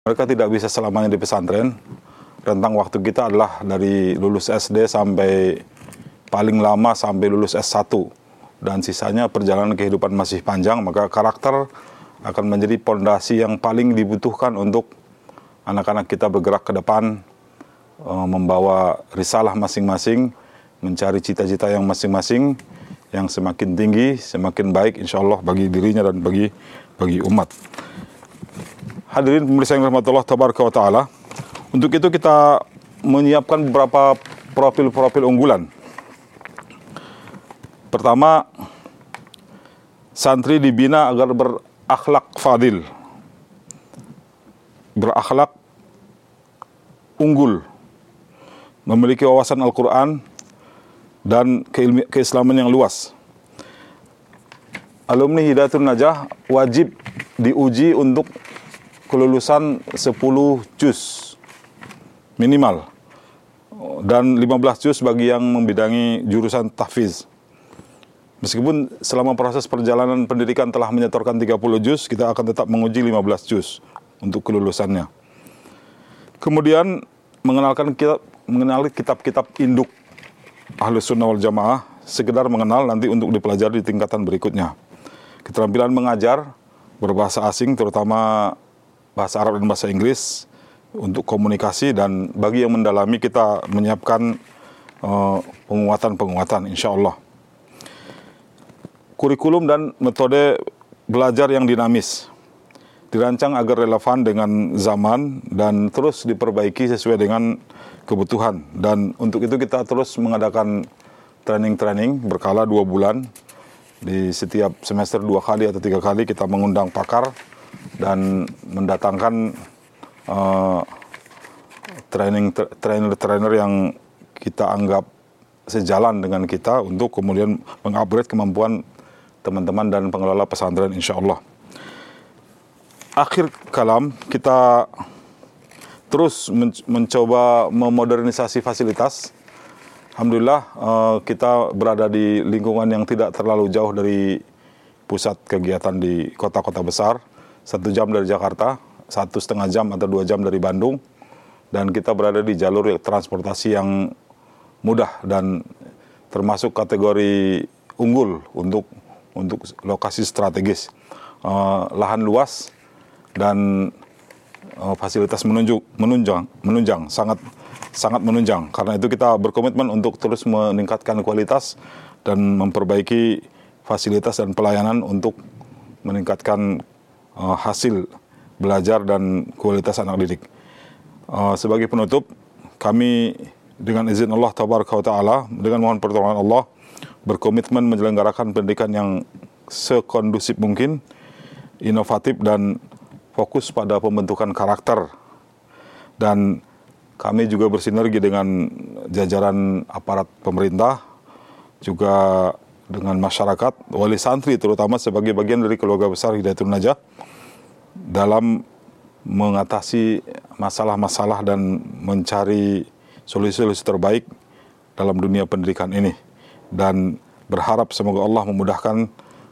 Mereka tidak bisa selamanya di pesantren. Rentang waktu kita adalah dari lulus SD sampai paling lama sampai lulus S1. Dan sisanya perjalanan kehidupan masih panjang, maka karakter akan menjadi pondasi yang paling dibutuhkan untuk anak-anak kita bergerak ke depan, membawa risalah masing-masing, mencari cita-cita yang masing-masing, yang semakin tinggi, semakin baik insya Allah bagi dirinya dan bagi umat. Hadirin pemirsa yang rahmatullah tabaraka wa ta'ala, untuk itu kita menyiapkan beberapa profil-profil unggulan. Pertama, santri dibina agar berakhlak fadil, berakhlak unggul, memiliki wawasan Al-Quran dan keislaman yang luas. Alumni Hidayatul Najah wajib diuji untuk kelulusan 10 juz minimal dan 15 juz bagi yang membidangi jurusan tahfiz. Meskipun selama proses perjalanan pendidikan telah menyetorkan 30 juz, kita akan tetap menguji 15 juz untuk kelulusannya. Kemudian mengenali kitab-kitab induk Ahlus Sunnah wal Jamaah, sekedar mengenal nanti untuk dipelajari di tingkatan berikutnya. Keterampilan mengajar berbahasa asing, terutama bahasa Arab dan bahasa Inggris untuk komunikasi, dan bagi yang mendalami kita menyiapkan penguatan insya Allah. Kurikulum dan metode belajar yang dinamis dirancang agar relevan dengan zaman dan terus diperbaiki sesuai dengan kebutuhan. Dan untuk itu kita terus mengadakan training berkala 2 bulan. Di setiap semester 2 kali atau 3 kali kita mengundang pakar dan mendatangkan trainer yang kita anggap sejalan dengan kita untuk kemudian mengupgrade kemampuan teman-teman dan pengelola pesantren insya Allah. Akhir kalam, kita terus mencoba memodernisasi fasilitas. Alhamdulillah kita berada di lingkungan yang tidak terlalu jauh dari pusat kegiatan di kota-kota besar. 1 jam dari Jakarta, 1,5 jam atau 2 jam dari Bandung, dan kita berada di jalur transportasi yang mudah dan termasuk kategori unggul untuk lokasi strategis. Lahan luas dan fasilitas menunjang, sangat menunjang. Karena itu kita berkomitmen untuk terus meningkatkan kualitas dan memperbaiki fasilitas dan pelayanan untuk meningkatkan hasil belajar dan kualitas anak didik. Sebagai penutup, kami dengan izin Allah tabaraka wa ta'ala, dengan mohon pertolongan Allah, berkomitmen menyelenggarakan pendidikan yang sekondusif mungkin, inovatif dan fokus pada pembentukan karakter. Dan kami juga bersinergi dengan jajaran aparat pemerintah, juga dengan masyarakat, wali santri terutama sebagai bagian dari keluarga besar Hidayatul Najah dalam mengatasi masalah-masalah dan mencari solusi-solusi terbaik dalam dunia pendidikan ini. Dan berharap semoga Allah memudahkan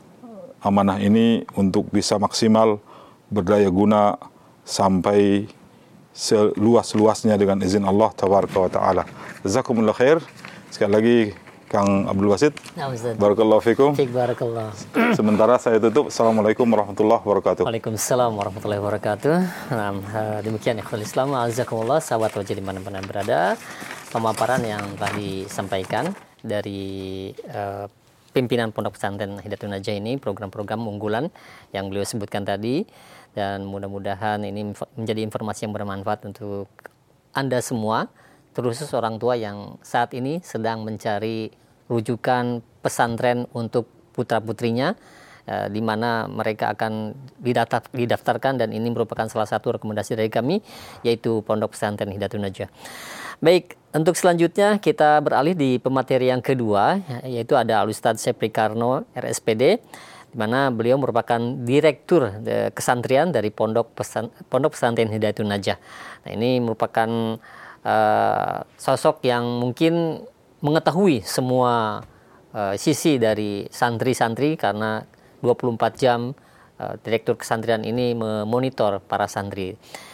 amanah ini untuk bisa maksimal berdaya guna sampai seluas-luasnya dengan izin Allah tabaraka wa ta'ala. Jazakumullah khair. Sekali lagi Kang Abdul Basit. Barakallahu fikum. Barakallah. Sementara saya tutup. Assalamualaikum warahmatullahi wabarakatuh. Waalaikumsalam warahmatullahi wabarakatuh. Nah, demikian ikhwal Islam, azakumullah, sahabat wajib dimana-mana berada, pemaparan yang telah disampaikan dari pimpinan Pondok Pesantren Hidayatul Najah ini, program-program unggulan yang beliau sebutkan tadi, dan mudah-mudahan ini menjadi informasi yang bermanfaat untuk Anda semua, terkhusus orang tua yang saat ini sedang mencari rujukan pesantren untuk putra-putrinya, di mana mereka akan didaftarkan, dan ini merupakan salah satu rekomendasi dari kami, yaitu Pondok Pesantren Hidayatul Najah. Baik, untuk selanjutnya kita beralih di pemateri yang kedua, yaitu ada Al-Ustadz Syepri Karno, RSPD, di mana beliau merupakan direktur kesantrian dari Pondok Pesantren Hidayatul Najah. Nah, ini merupakan sosok yang mungkin mengetahui semua sisi dari santri-santri, karena 24 jam direktur kesantrian ini memonitor para santri.